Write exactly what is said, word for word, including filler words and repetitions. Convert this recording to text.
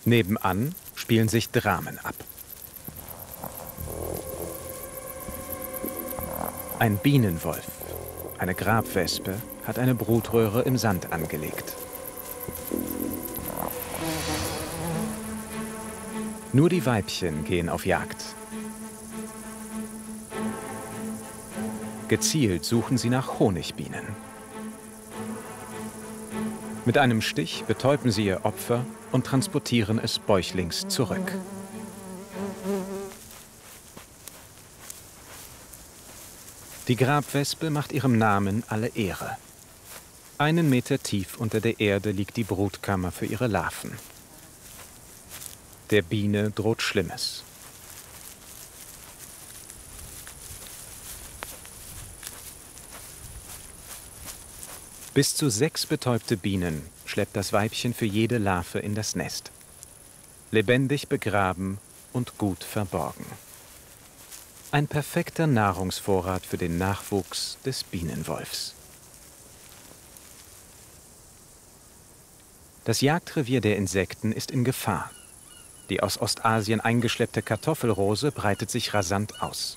Nebenan spielen sich Dramen ab. Ein Bienenwolf, eine Grabwespe, hat eine Brutröhre im Sand angelegt. Nur die Weibchen gehen auf Jagd. Gezielt suchen sie nach Honigbienen. Mit einem Stich betäuben sie ihr Opfer und transportieren es bäuchlings zurück. Die Grabwespe macht ihrem Namen alle Ehre. Einen Meter tief unter der Erde liegt die Brutkammer für ihre Larven. Der Biene droht Schlimmes. Bis zu sechs betäubte Bienen schleppt das Weibchen für jede Larve in das Nest. Lebendig begraben und gut verborgen. Ein perfekter Nahrungsvorrat für den Nachwuchs des Bienenwolfs. Das Jagdrevier der Insekten ist in Gefahr. Die aus Ostasien eingeschleppte Kartoffelrose breitet sich rasant aus.